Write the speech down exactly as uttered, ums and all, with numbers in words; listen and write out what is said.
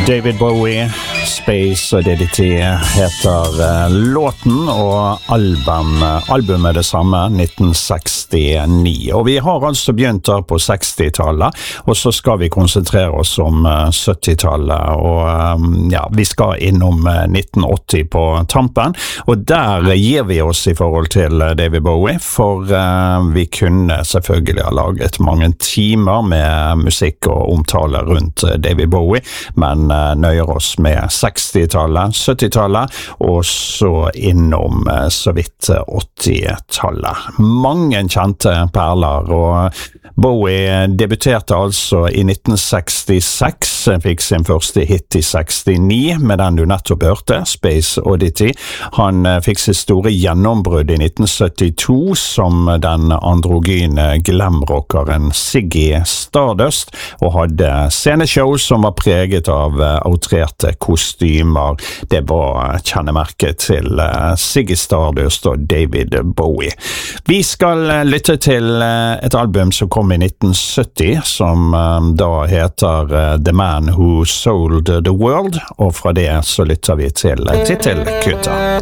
David Bowie, Space Oddity heter uh, låten, og album, albumet det samme, nitten sekstini. Og vi har altså begynt da på sekstitallet, og så skal vi konsentrere oss om uh, syttitallet, og um, ja, vi skal innom uh, nitten åtti på tampen, og der gir vi oss i forhold til uh, David Bowie, for uh, vi kunne selvfølgelig ha laget mange timer med musikk og omtale rundt uh, David Bowie, men nøyer oss med sekstitallet, syttitallet, og så innom så vidt åttitallet. Mange kjente perler, og Bowie debuterte altså i nitten sekstiseks, fikk sin første hit i sekstini, med den du nettopp hørte, Space Oddity. Han fikk sitt store gjennombrudd i nitten syttito som den androgyne glamrockeren Ziggy Stardust, og hadde sceneshow som var preget av outrerte kostymer. Det var kjennemerket til Ziggy Stardust og David Bowie. Vi skal lytte til et album som kom i nitten sytti, som da heter The Man Who Sold the World, og fra det så lytter vi til titelkutta.